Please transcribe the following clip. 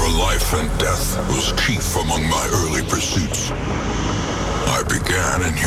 life and death was chief among my early pursuits. I began in